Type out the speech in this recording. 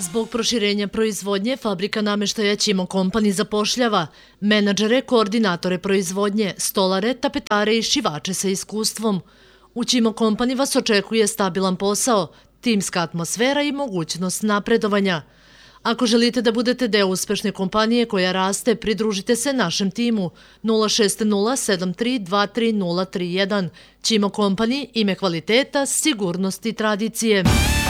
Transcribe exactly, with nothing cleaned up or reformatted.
Zbog proširenja proizvodnje, fabrika nameštaja Ćimo Company zapošljava menadžere, koordinatore proizvodnje, stolare, tapetare i šivače sa iskustvom. U Ćimo Company vas očekuje stabilan posao, timska atmosfera i mogućnost napredovanja. Ako želite da budete deo uspešne kompanije koja raste, pridružite se našem timu nula šest nula sedam tri dva tri nula tri jedan. Ćimo Company, ime kvaliteta, sigurnosti i tradicije.